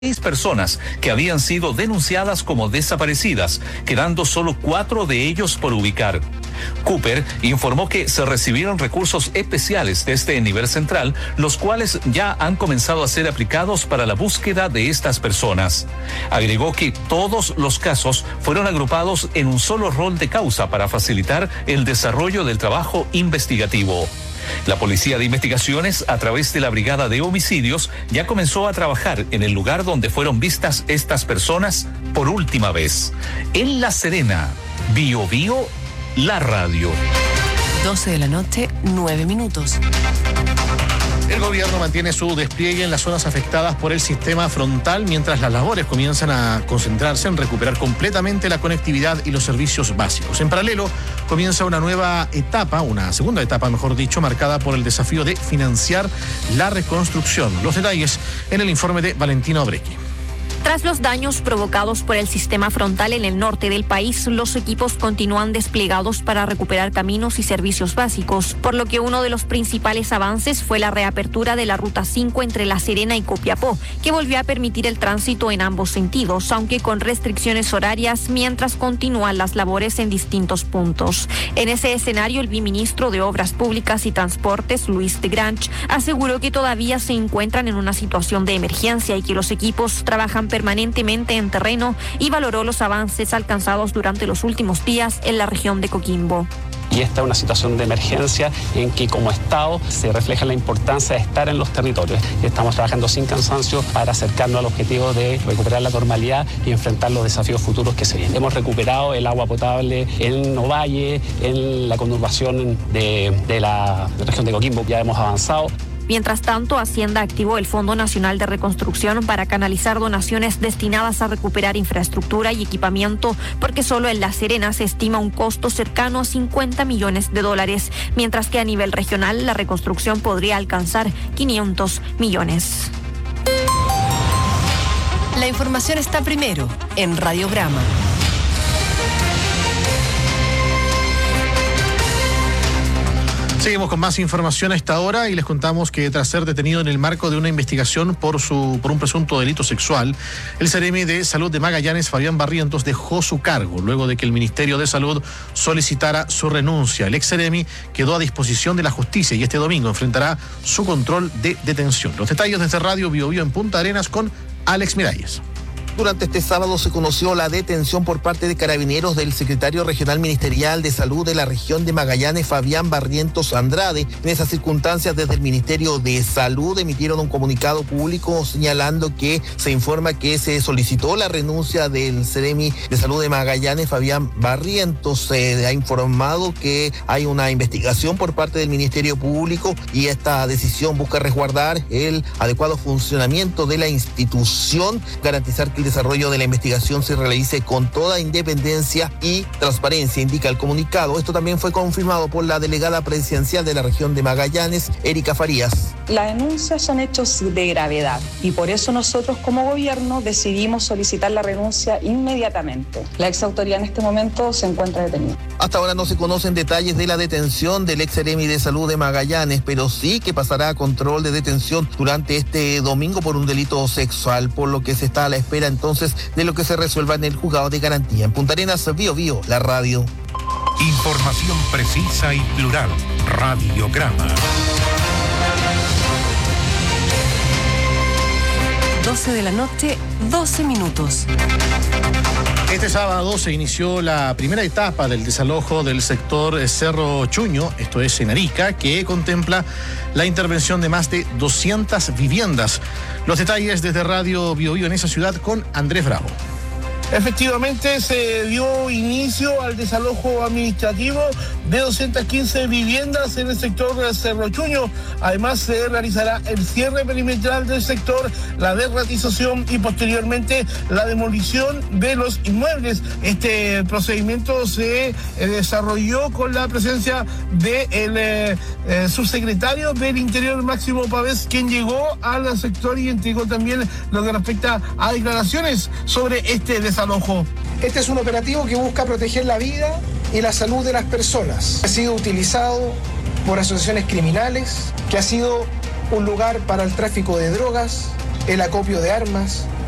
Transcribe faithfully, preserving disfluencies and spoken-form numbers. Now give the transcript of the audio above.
seis personas que habían sido denunciadas como desaparecidas, quedando solo cuatro de ellos por ubicar. Cooper informó que se recibieron recursos especiales desde el nivel central, los cuales ya han comenzado a ser aplicados para la búsqueda de estas personas. Agregó que todos los casos fueron agrupados en un solo rol de causa para facilitar el desarrollo del trabajo investigativo. La Policía de Investigaciones, a través de la Brigada de Homicidios, ya comenzó a trabajar en el lugar donde fueron vistas estas personas por última vez. En La Serena, Bio Bio, la radio. doce de la noche, nueve minutos. El gobierno mantiene su despliegue en las zonas afectadas por el sistema frontal mientras las labores comienzan a concentrarse en recuperar completamente la conectividad y los servicios básicos. En paralelo, comienza una nueva etapa, una segunda etapa, mejor dicho, marcada por el desafío de financiar la reconstrucción. Los detalles en el informe de Valentina Obrequi. Tras los daños provocados por el sistema frontal en el norte del país, los equipos continúan desplegados para recuperar caminos y servicios básicos, por lo que uno de los principales avances fue la reapertura de la Ruta cinco entre La Serena y Copiapó, que volvió a permitir el tránsito en ambos sentidos, aunque con restricciones horarias, mientras continúan las labores en distintos puntos. En ese escenario, el viceministro de Obras Públicas y Transportes, Luis de Granch, aseguró que todavía se encuentran en una situación de emergencia y que los equipos trabajan permanentemente en terreno, y valoró los avances alcanzados durante los últimos días en la región de Coquimbo. Y esta es una situación de emergencia en que como Estado se refleja la importancia de estar en los territorios. Y estamos trabajando sin cansancio para acercarnos al objetivo de recuperar la normalidad y enfrentar los desafíos futuros que se vienen. Hemos recuperado el agua potable en Ovalle, en la conurbación de, de la región de Coquimbo, ya hemos avanzado. Mientras tanto, Hacienda activó el Fondo Nacional de Reconstrucción para canalizar donaciones destinadas a recuperar infraestructura y equipamiento, porque solo en La Serena se estima un costo cercano a cincuenta millones de dólares, mientras que a nivel regional la reconstrucción podría alcanzar quinientos millones. La información está primero en Radiograma. Seguimos con más información a esta hora y les contamos que tras ser detenido en el marco de una investigación por su por un presunto delito sexual, el Seremi de Salud de Magallanes, Fabián Barrientos, dejó su cargo luego de que el Ministerio de Salud solicitara su renuncia. El ex Seremi quedó a disposición de la justicia y este domingo enfrentará su control de detención. Los detalles desde Radio Bio Bio en Punta Arenas con Alex Miralles. Durante este sábado se conoció la detención por parte de Carabineros del secretario regional ministerial de Salud de la región de Magallanes, Fabián Barrientos Andrade. En esas circunstancias, desde el Ministerio de Salud emitieron un comunicado público señalando que se informa que se solicitó la renuncia del Seremi de Salud de Magallanes, Fabián Barrientos. Se ha informado que hay una investigación por parte del Ministerio Público y esta decisión busca resguardar el adecuado funcionamiento de la institución, garantizar que el desarrollo de la investigación se realice con toda independencia y transparencia, indica el comunicado. Esto también fue confirmado por la delegada presidencial de la región de Magallanes, Erika Farías. Las denuncias son hechos de gravedad y por eso nosotros como gobierno decidimos solicitar la renuncia inmediatamente. La ex autoridad en este momento se encuentra detenida. Hasta ahora no se conocen detalles de la detención del ex Seremi de Salud de Magallanes, pero sí que pasará a control de detención durante este domingo por un delito sexual, por lo que se está a la espera entonces de lo que se resuelva en el juzgado de garantía. En Punta Arenas, Bio Bio, la radio. Información precisa y plural. Radiograma. doce de la noche, doce minutos. Este sábado se inició la primera etapa del desalojo del sector Cerro Chuño, esto es en Arica, que contempla la intervención de más de doscientas viviendas. Los detalles desde Radio Bio Bio en esa ciudad con Andrés Bravo. Efectivamente, se dio inicio al desalojo administrativo de doscientas quince viviendas en el sector Cerro Chuño. Además, se realizará el cierre perimetral del sector, la derratización y posteriormente la demolición de los inmuebles. Este procedimiento se eh, desarrolló con la presencia del eh, eh, subsecretario del Interior, Máximo Pavés, quien llegó al sector y entregó también lo que respecta a declaraciones sobre este desalojo. Este es un operativo que busca proteger la vida y la salud de las personas. Ha sido utilizado por asociaciones criminales, que ha sido un lugar para el tráfico de drogas, el acopio de armas,